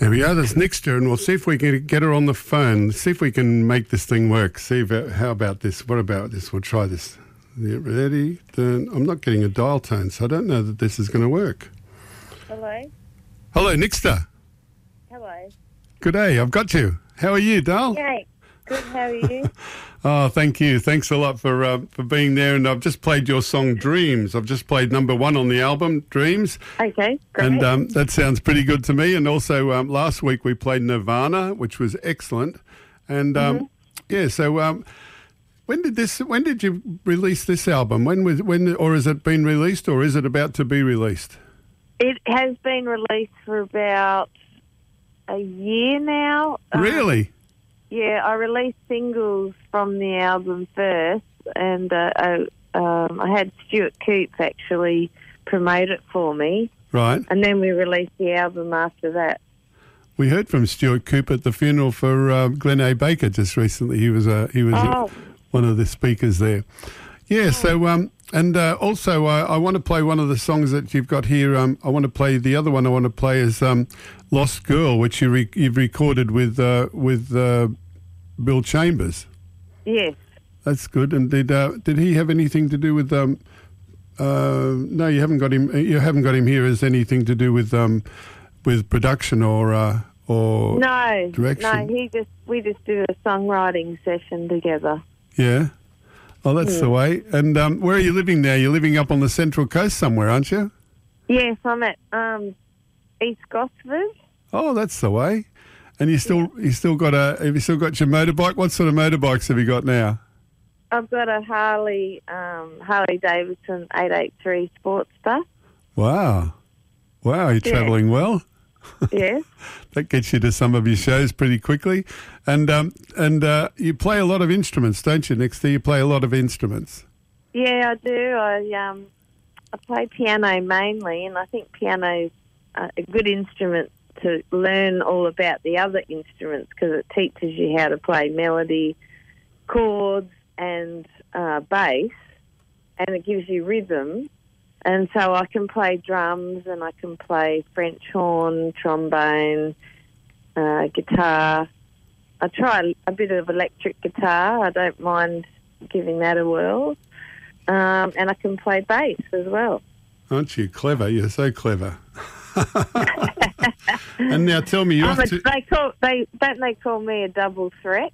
There we are. There's Nixter, and we'll see if we can get her on the phone. See if we can make this thing work. How about this? What about this? We'll try this. You ready? Then I'm not getting a dial tone, so I don't know that this is going to work. Hello. Hello, Nixter. Hello. Good day. I've got you. How are you, Dal? Yay. Good. How are you? Oh, thank you. Thanks a lot for being there. And I've just played your song Dreams. I've just played number 1 on the album, Dreams. Okay, great. And that sounds pretty good to me. And also last week we played Nirvana, which was excellent. And so when did you release this album? Or has it been released, or is it about to be released? It has been released for about a year now. Really? Yeah, I released singles from the album first, and I had Stuart Coope actually promote it for me. Right. And then we released the album after that. We heard from Stuart Coope at the funeral for Glenn A. Baker just recently. He was one of the speakers there. Yeah. So also I want to play one of the songs that you've got here. I want to play the other one. I want to play is "Lost Girl," which you've recorded with Bill Chambers. Yes. That's good. And did he have anything to do with? No, you haven't got him. You haven't got him here as anything to do with production or no direction. No. We just did a songwriting session together. Yeah. Oh, that's the way. And where are you living now? You're living up on the Central Coast somewhere, aren't you? Yes, I'm at East Gosford. Oh, that's the way. And have you still got your motorbike? What sort of motorbikes have you got now? I've got a Harley Davidson 883 Sportster. Wow, you're travelling well. Yes. That gets you to some of your shows pretty quickly. And you play a lot of instruments, don't you, Nixter? You play a lot of instruments. Yeah, I do. I play piano mainly, and I think piano's a good instrument to learn all about the other instruments because it teaches you how to play melody, chords, and bass, and it gives you rhythm. And so I can play drums, and I can play French horn, trombone, guitar. I try a bit of electric guitar. I don't mind giving that a whirl. And I can play bass as well. Aren't you clever? You're so clever. And now tell me, don't they call me a double threat?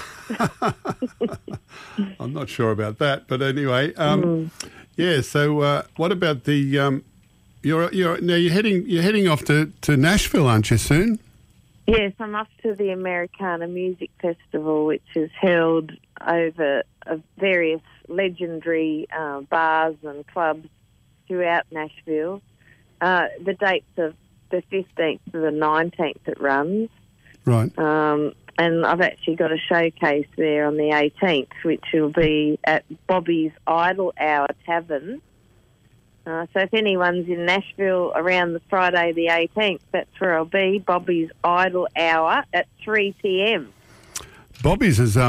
I'm not sure about that, but anyway, yeah. So, what about the? You're heading off to Nashville, aren't you? Soon. Yes, I'm off to the Americana Music Festival, which is held over various legendary bars and clubs throughout Nashville. The dates of the 15th to the 19th it runs. Right. And I've actually got a showcase there on the 18th, which will be at Bobby's Idle Hour Tavern. So if anyone's in Nashville around the Friday the 18th, that's where I'll be, Bobby's Idle Hour at 3 p.m. Bobby's is,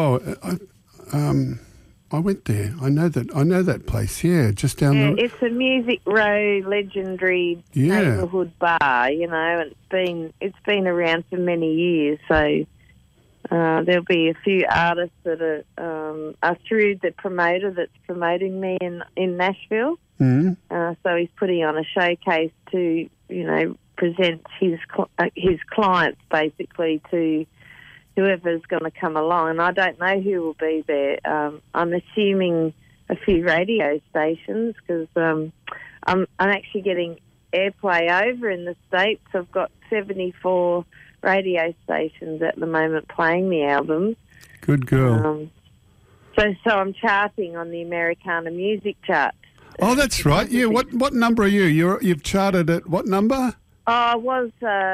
I went there. I know that place. Yeah, just down the. It's a Music Row legendary neighbourhood bar. You know, and it's been around for many years. So there'll be a few artists that are through the promoter that's promoting me in Nashville. Mm-hmm. So he's putting on a showcase to present his clients basically to whoever's going to come along, and I don't know who will be there. I'm assuming a few radio stations because I'm actually getting airplay over in the States. I've got 74 radio stations at the moment playing the album. Good girl. So I'm charting on the Americana music charts. Oh, that's right. Yeah. What number are you? You've charted at what number? Oh, I was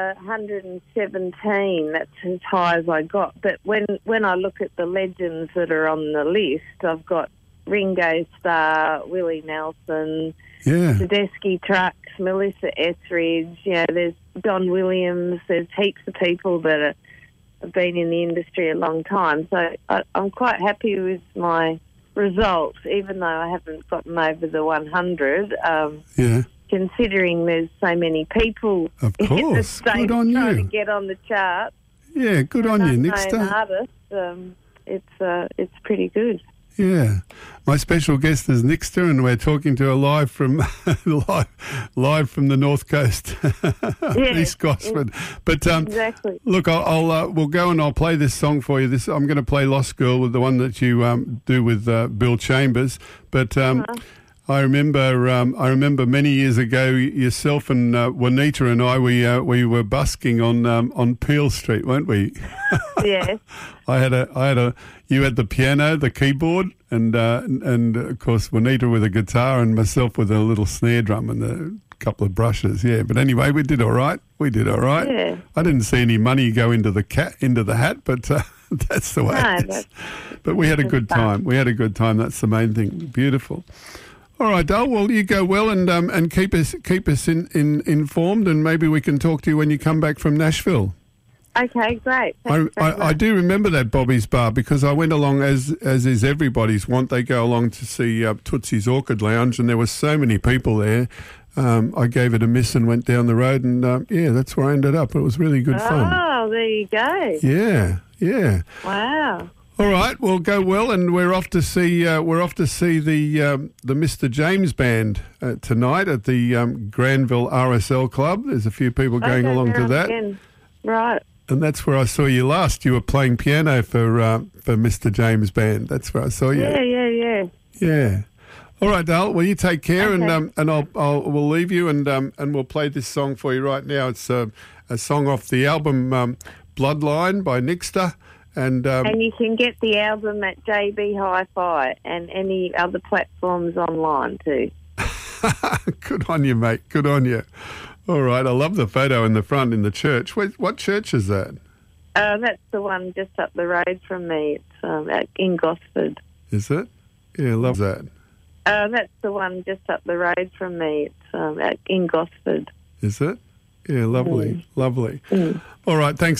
117. That's as high as I got. But when I look at the legends that are on the list, I've got Ringo Starr, Willie Nelson, Tedeschi Trucks, Melissa Etheridge. There's Don Williams. There's heaps of people that have been in the industry a long time. So I'm quite happy with my results, even though I haven't gotten over the 100. considering there's so many people Of course. in the States Good on trying you. to get on the chart. Yeah, good on you, Unknown Nixter. artist, it's pretty good. Yeah. My special guest is Nixter, and we're talking to her live from live from the North Coast, East Gosford. But Exactly. look, we'll go and I'll play this song for you. I'm going to play Lost Girl, with the one that you do with Bill Chambers. But I remember many years ago, yourself and Juanita and I, we were busking on Peel Street, weren't we? Yes. You had the piano, the keyboard, and of course Juanita with a guitar, and myself with a little snare drum and a couple of brushes. Yeah, but anyway, we did all right. Yeah. I didn't see any money go into the hat, but that's the way it is. But we had a good time. We had a good time. That's the main thing. Beautiful. All right, Dale. Well, you go well and keep us informed, and maybe we can talk to you when you come back from Nashville. Okay, great. I do remember that Bobby's Bar, because I went along, as is everybody's want. They go along to see Tootsie's Orchid Lounge, and there were so many people there. I gave it a miss and went down the road, and that's where I ended up. It was really good fun. Oh, there you go. Yeah. Wow. All right, well, go well, and we're off to see the Mr. James Band tonight at the Granville RSL Club. There's a few people going along to that. Again. Right. And that's where I saw you last. You were playing piano for Mr. James Band. That's where I saw you. Yeah. All right, Dale. Well, you take care, Okay. and we'll leave you, and we'll play this song for you right now. It's a song off the album Bloodline by Nixter, and you can get the album at JB Hi-Fi and any other platforms online too. Good on you, mate. Good on you. All right. I love the photo in the front in the church. What church is that? That's the one just up the road from me. It's in Gosford. Is it? Yeah, I love that. That's the one just up the road from me. It's in Gosford. Is it? Yeah, lovely. Lovely. Mm. All right. Thanks.